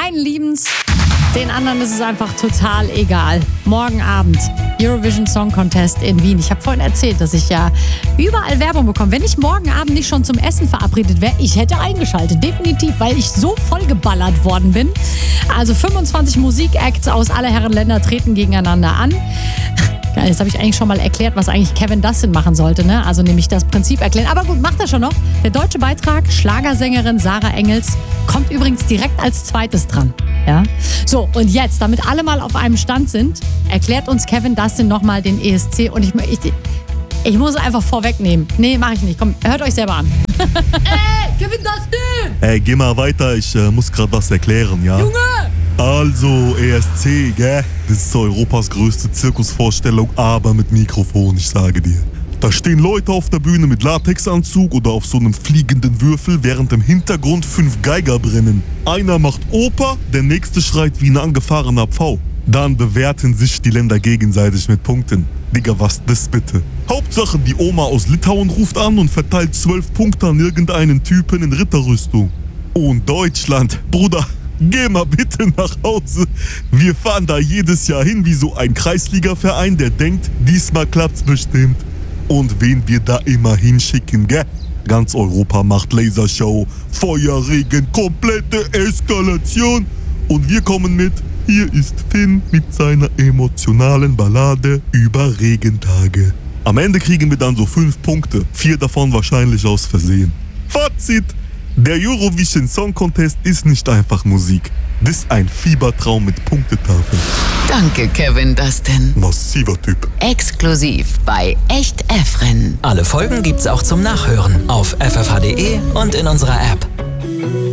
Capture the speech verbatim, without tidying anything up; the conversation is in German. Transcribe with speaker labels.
Speaker 1: einen lieben's, den anderen ist es einfach total egal. Morgen Abend, Eurovision Song Contest in Wien. Ich habe vorhin erzählt, dass ich ja überall Werbung bekomme. Wenn ich morgen Abend nicht schon zum Essen verabredet wäre, ich hätte eingeschaltet, definitiv, weil ich so vollgeballert worden bin. Also fünfundzwanzig Musikacts aus aller Herren Länder treten gegeneinander an. Geil, jetzt habe ich eigentlich schon mal erklärt, was eigentlich Kevin Dustin machen sollte, ne? Also nämlich das Prinzip erklären. Aber gut, macht er schon noch. Der deutsche Beitrag, Schlagersängerin Sarah Engels, kommt übrigens direkt als zweites dran. Ja? So, und jetzt, damit alle mal auf einem Stand sind, erklärt uns Kevin Dustin nochmal den E S C. Und ich, ich, ich muss es einfach vorwegnehmen. Nee, mache ich nicht. Komm, hört euch selber an. Ey, Kevin Dustin!
Speaker 2: Ey, geh mal weiter, ich äh, muss gerade was erklären, ja?
Speaker 1: Junge!
Speaker 2: Also, E S C, gell? Das ist Europas größte Zirkusvorstellung, aber mit Mikrofon, ich sage dir. Da stehen Leute auf der Bühne mit Latexanzug oder auf so einem fliegenden Würfel, während im Hintergrund fünf Geiger brennen. Einer macht Oper, der nächste schreit wie ein angefahrener Pfau. Dann bewerten sich die Länder gegenseitig mit Punkten. Digga, was das bitte? Hauptsache, die Oma aus Litauen ruft an und verteilt zwölf Punkte an irgendeinen Typen in Ritterrüstung. Und Deutschland, Bruder, geh mal bitte nach Hause. Wir fahren da jedes Jahr hin wie so ein Kreisligaverein, der denkt, diesmal klappt's bestimmt. Und wen wir da immer hinschicken, gell? Ganz Europa macht Lasershow, Feuerregen, komplette Eskalation. Und wir kommen mit, hier ist Finn mit seiner emotionalen Ballade über Regentage. Am Ende kriegen wir dann so fünf Punkte, vier davon wahrscheinlich aus Versehen. Fazit: Der Eurovision Song Contest ist nicht einfach Musik. Das ist ein Fiebertraum mit Punktetafel.
Speaker 3: Danke, Kevin Dustin.
Speaker 2: Massiver Typ.
Speaker 3: Exklusiv bei Echt Efren.
Speaker 4: Alle Folgen gibt's auch zum Nachhören auf f f h punkt d e und in unserer App.